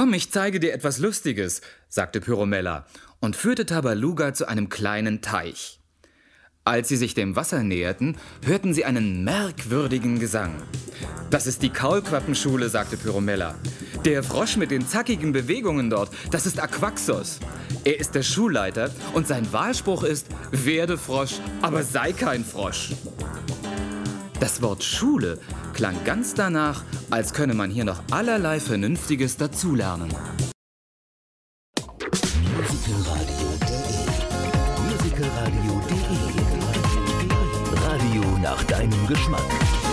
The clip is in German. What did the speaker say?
Komm, ich zeige dir etwas Lustiges, sagte Pyromella und führte Tabaluga zu einem kleinen Teich. Als sie sich dem Wasser näherten, hörten sie einen merkwürdigen Gesang. Das ist die Kaulquappenschule, sagte Pyromella. Der Frosch mit den zackigen Bewegungen dort, das ist Aquaxos. Er ist der Schulleiter und sein Wahlspruch ist, werde Frosch, aber sei kein Frosch. Das Wort Schule klang ganz danach, als könne man hier noch allerlei Vernünftiges dazulernen. Musicalradio.de Radio nach deinem Geschmack.